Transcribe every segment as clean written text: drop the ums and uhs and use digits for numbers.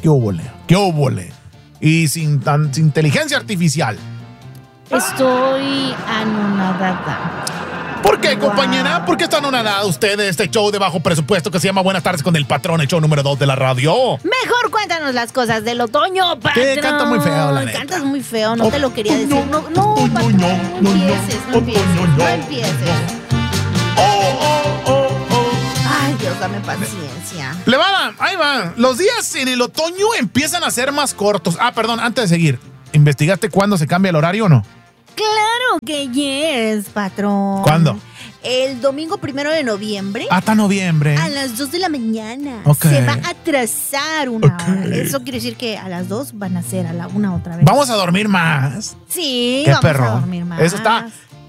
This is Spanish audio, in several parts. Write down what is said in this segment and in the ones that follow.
¿Qué óvole? Y sin inteligencia artificial. Estoy anonadada. ¿Por qué, compañera? ¿Por qué está anonadada usted de este show de bajo presupuesto que se llama Buenas tardes con el patrón, el show número 2 de la radio? Mejor cuéntanos las cosas del otoño, patrón. Sí, canta muy feo, la neta. Cantas muy feo, no te lo quería decir. No, patrón, no empieces. Ay, Dios, dame paciencia. Plebada, ahí va. Los días en el otoño empiezan a ser más cortos. Perdón, antes de seguir, ¿investigaste cuándo se cambia el horario o no? Claro que yes, patrón. ¿Cuándo? El domingo 1 de noviembre. Hasta noviembre. A las 2 de la mañana. Ok. Se va a atrasar una hora. Eso quiere decir que a las 2 van a ser a la 1 otra vez. Vamos a dormir más. Sí, ¿Qué vamos perro? a dormir más. Eso está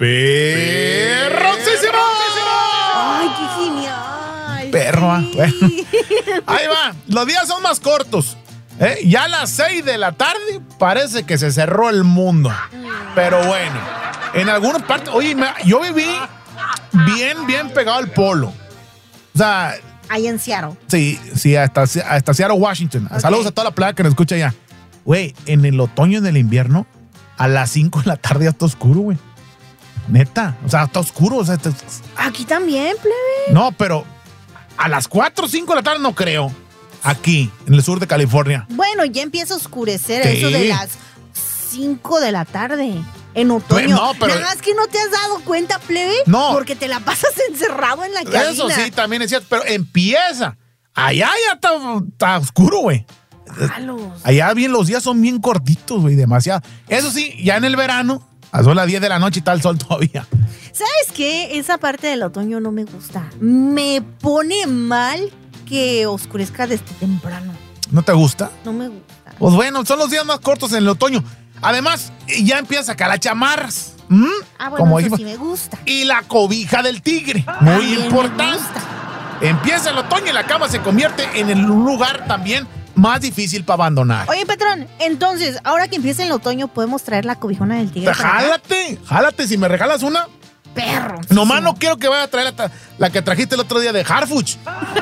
perroncísimo. Ay, qué genial. Perro. Sí. Bueno. Ahí va. Los días son más cortos. Ya a las 6 de la tarde parece que se cerró el mundo. Pero bueno, en algunas partes, oye, yo viví bien pegado al polo. O sea, Ahí en Seattle. sí, hasta Seattle, Washington. Okay. Saludos a toda la playa que nos escucha allá. Güey, en el otoño y en el invierno, a las 5 de la tarde ya está oscuro, güey. Neta, o sea, está oscuro. O sea, Aquí también, plebe. no, pero a las 4 o 5 de la tarde no creo. Aquí, en el sur de California. Bueno, ya empieza a oscurecer Sí. eso de las 5 de la tarde. En otoño. No, pero- Nada más que no te has dado cuenta, plebe. No. Porque te la pasas encerrado en la cabina. Eso sí, también es cierto, pero empieza. Allá ya está oscuro, güey. Malos. Allá bien los días son bien cortitos, güey, demasiado. Eso sí, ya en el verano, a las 10 de la noche está el sol todavía. ¿Sabes qué? Esa parte del otoño no me gusta. Me pone mal que oscurezca desde temprano. ¿No te gusta? No me gusta. Pues bueno, son los días más cortos en el otoño. Además, ya empieza a sacar las chamarras. Bueno, Como eso dijimos. sí me gusta. Y la cobija del tigre, muy También me importante. gusta. Empieza el otoño y la cama se convierte en el lugar también más difícil para abandonar. Oye, patrón, entonces, ahora que empieza el otoño, ¿podemos traer la cobijona del tigre para acá? Jálate, si me regalas una. Perro. Nomás no quiero que vaya a traer la que trajiste el otro día de Harfuch.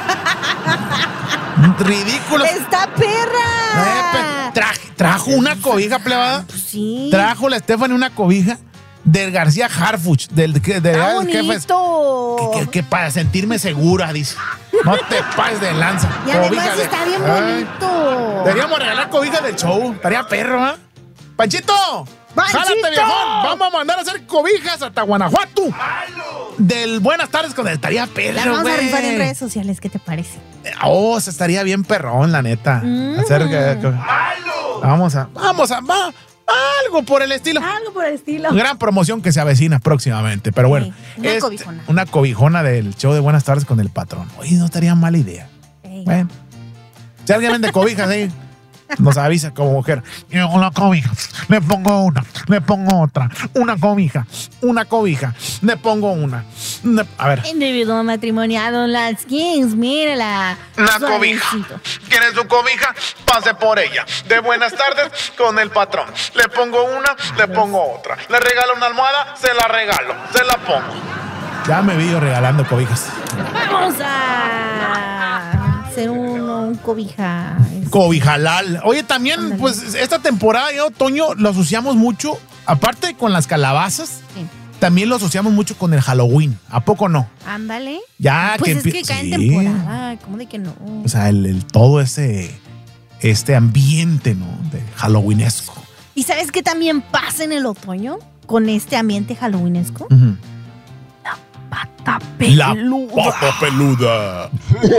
Ridículo. ¡Está perra! Trajo una cobija, plebada. Pues sí. Trajo la Stephanie una cobija del García Harfuch, ¡Está bonito! que para sentirme segura, dice. No te pases de lanza. Y además Cobija de- está bien Ay, bonito. Deberíamos regalar cobija del show. Estaría perro, ¿ah? ¡Panchito! ¡Panchito! ¡Jálate, viejón! Vamos a mandar a hacer cobijas hasta Guanajuato. Del Buenas tardes con él. Estaría perro, La vamos a güey. rifar en redes sociales, ¿qué te parece? O sea, estaría bien perrón, la neta. Hacer Vamos a algo por el estilo. Algo por el estilo. Gran promoción que se avecina próximamente. Pero bueno, una cobijona. Una cobijona del show de Buenas tardes con el patrón. Oye, no estaría mala idea. Ey. Bueno, si alguien vende cobijas ahí, nos avisa como mujer. Yo una cobija, le pongo una, le pongo otra. Una cobija, le pongo una. A ver. Individuo matrimoniado en las Kings, mírala. Una cobija. ¿Quiere su cobija? Pase por ella. De Buenas tardes con el patrón. Le pongo una, le pongo otra. Le regalo una almohada, se la regalo, se la pongo. Ya me vi yo regalando cobijas. Vamos a hacer un cobija. Cobijalal. Oye, también, Ándale. pues, esta temporada de otoño lo asociamos mucho, aparte con las calabazas, Sí. también lo asociamos mucho con el Halloween. ¿A poco no? Ándale. Ya Pues que es que cae en sí. temporada. ¿Cómo de que no? O sea, todo este ambiente, ¿no? De Halloweenesco. ¿Y sabes qué también pasa en el otoño? Con este ambiente halloweenesco. Ujú. Pata La peluda. pata peluda.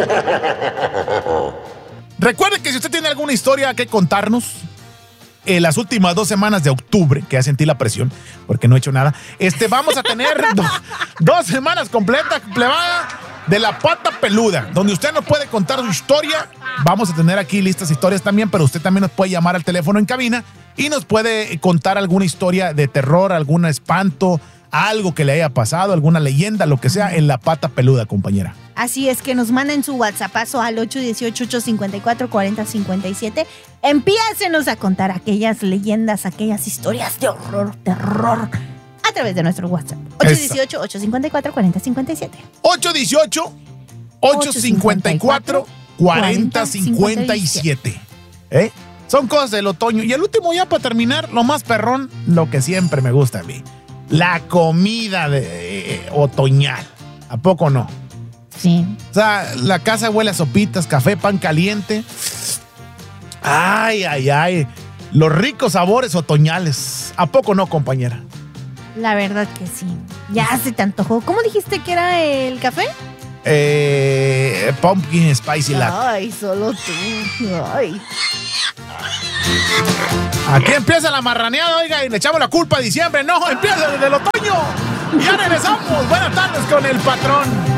Recuerde que si usted tiene alguna historia que contarnos, en las últimas 2 semanas de octubre, que ya sentí la presión, porque no he hecho nada, vamos a tener 2 semanas completas, plebada, de la pata peluda, donde usted nos puede contar su historia. Vamos a tener aquí listas historias también, pero usted también nos puede llamar al teléfono en cabina y nos puede contar alguna historia de terror, algún espanto, algo que le haya pasado, alguna leyenda, lo que sea, en la pata peluda, compañera. Así es, que nos manden su WhatsAppazo al 818-854-4057. Empiécenos a contar aquellas leyendas, aquellas historias de horror, terror, a través de nuestro WhatsApp. 818-854-4057. 818-854-4057. Son cosas del otoño. Y el último, ya para terminar, lo más perrón, lo que siempre me gusta a mí. La comida otoñal. ¿A poco no? Sí. O sea, la casa huele a sopitas, café, pan caliente. Ay, ay, ay. Los ricos sabores otoñales. ¿A poco no, compañera? La verdad que sí. Ya se te antojó. ¿Cómo dijiste que era el café? Pumpkin Spicy Latte. Ay, solo tú. Ay. Aquí empieza la marraneada, oiga, y le echamos la culpa a diciembre. No, empieza desde el otoño. Ya regresamos. Buenas tardes con el patrón.